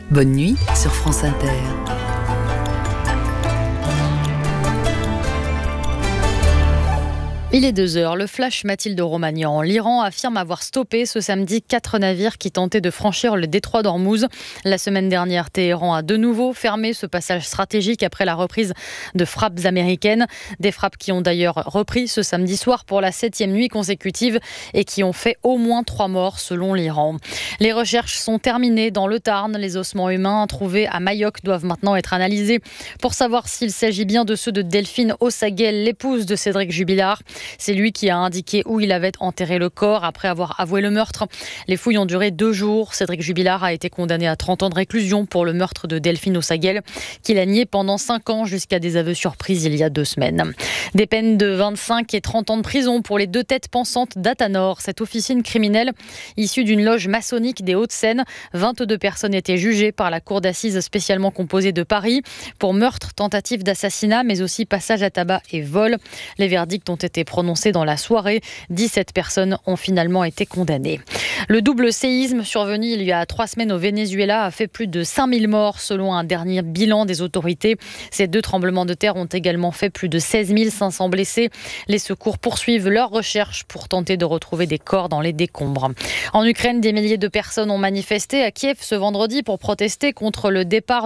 Bonne nuit sur France Inter. Il est 2h, le flash Mathilde Romagnan. L'Iran affirme avoir stoppé ce samedi 4 navires qui tentaient de franchir le détroit d'Ormuz. La semaine dernière, Téhéran a de nouveau fermé ce passage stratégique après la reprise de frappes américaines. Des frappes qui ont d'ailleurs repris ce samedi soir pour la 7e nuit consécutive et qui ont fait au moins 3 morts selon l'Iran. Les recherches sont terminées dans le Tarn. Les ossements humains trouvés à Mayock doivent maintenant être analysés pour savoir s'il s'agit bien de ceux de Delphine Ossaguel, l'épouse de Cédric Jubilard. C'est lui qui a indiqué où il avait enterré le corps après avoir avoué le meurtre. Les fouilles ont duré 2 jours. Cédric Jubilard a été condamné à 30 ans de réclusion pour le meurtre de Delphine Ossaguel, qu'il a nié pendant 5 ans jusqu'à des aveux surprises il y a 2 semaines. Des peines de 25 et 30 ans de prison pour les 2 têtes pensantes d'Athanor, cette officine criminelle issue d'une loge maçonnique des Hauts-de-Seine. 22 personnes étaient jugées par la cour d'assises spécialement composée de Paris pour meurtre, tentative d'assassinat, mais aussi passage à tabac et vol. Les verdicts ont été prononcés dans la soirée. 17 personnes ont finalement été condamnées. Le double séisme survenu il y a 3 semaines au Venezuela a fait plus de 5000 morts selon un dernier bilan des autorités. Ces 2 tremblements de terre ont également fait plus de 16 500 blessés. Les secours poursuivent leurs recherches pour tenter de retrouver des corps dans les décombres. En Ukraine, des milliers de personnes ont manifesté à Kiev ce vendredi pour protester contre le départ